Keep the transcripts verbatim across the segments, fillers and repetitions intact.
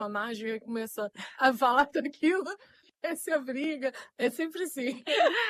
com a mágica e começa a falar daquilo. Essa é a briga, é sempre assim.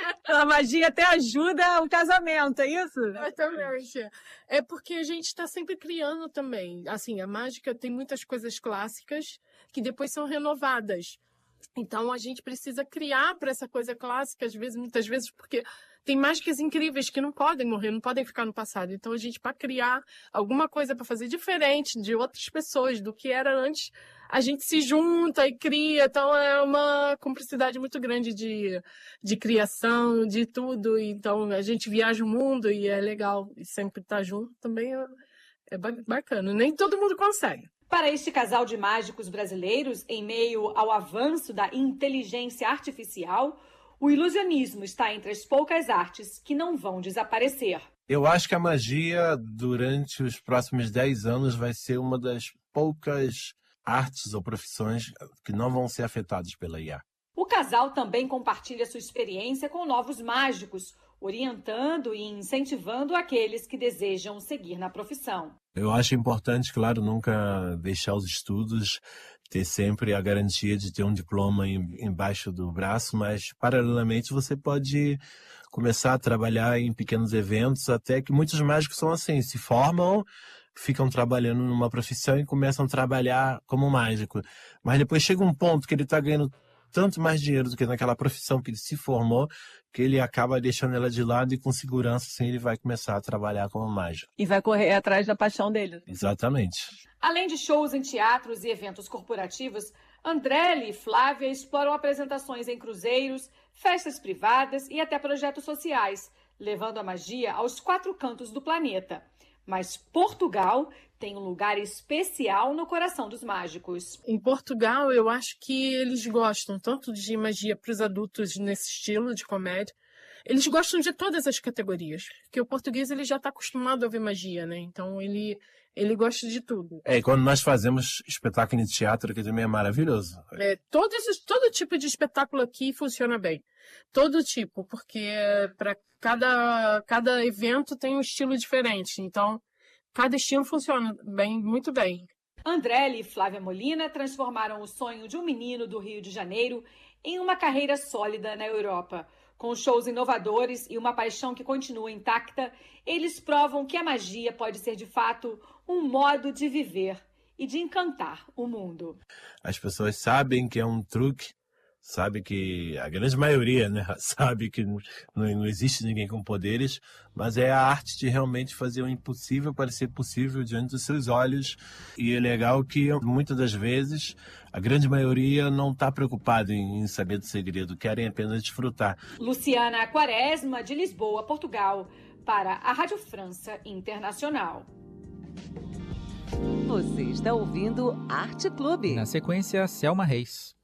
A magia até ajuda o casamento, é isso? Exatamente. É porque a gente está sempre criando também. Assim, a mágica tem muitas coisas clássicas que depois são renovadas. Então, a gente precisa criar para essa coisa clássica, às vezes, muitas vezes, porque tem mágicas incríveis que não podem morrer, não podem ficar no passado. Então, a gente, para criar alguma coisa para fazer diferente de outras pessoas, do que era antes, a gente se junta e cria. Então, é uma cumplicidade muito grande de, de criação, de tudo. Então, a gente viaja o mundo e é legal. E sempre estar junto também é, é bacana. Nem todo mundo consegue. Para este casal de mágicos brasileiros, em meio ao avanço da inteligência artificial, o ilusionismo está entre as poucas artes que não vão desaparecer. Eu acho que a magia, durante os próximos dez anos, vai ser uma das poucas artes ou profissões que não vão ser afetadas pela I A. O casal também compartilha sua experiência com novos mágicos, orientando e incentivando aqueles que desejam seguir na profissão. Eu acho importante, claro, nunca deixar os estudos, ter sempre a garantia de ter um diploma embaixo do braço, mas, paralelamente, você pode começar a trabalhar em pequenos eventos, até que muitos mágicos são assim, se formam, ficam trabalhando numa profissão e começam a trabalhar como mágico. Mas depois chega um ponto que ele está ganhando tanto mais dinheiro do que naquela profissão que ele se formou, que ele acaba deixando ela de lado e com segurança, assim, ele vai começar a trabalhar como mágico. E vai correr atrás da paixão dele. Exatamente. Além de shows em teatros e eventos corporativos, Andrelli e Flávia exploram apresentações em cruzeiros, festas privadas e até projetos sociais, levando a magia aos quatro cantos do planeta. Mas Portugal tem um lugar especial no coração dos mágicos. Em Portugal, eu acho que eles gostam tanto de magia para os adultos nesse estilo de comédia. Eles gostam de todas as categorias, porque o português ele já está acostumado a ver magia, né? Então ele, ele gosta de tudo. É, e quando nós fazemos espetáculo de teatro, que também é maravilhoso. É, todo, esse, todo tipo de espetáculo aqui funciona bem. Todo tipo, porque para cada, cada evento tem um estilo diferente. Então, cada estilo funciona bem, muito bem. Andrelli e Flávia Molina transformaram o sonho de um menino do Rio de Janeiro em uma carreira sólida na Europa. Com shows inovadores e uma paixão que continua intacta, eles provam que a magia pode ser, de fato, um modo de viver e de encantar o mundo. As pessoas sabem que é um truque, sabe que a grande maioria, né, sabe que não, não existe ninguém com poderes, mas é a arte de realmente fazer o impossível parecer possível diante dos seus olhos. E é legal que muitas das vezes a grande maioria não está preocupada em, em saber do segredo, querem apenas desfrutar. Luciana Quaresma, de Lisboa, Portugal, para a Rádio França Internacional. Você está ouvindo Arte Clube. Na sequência, Selma Reis.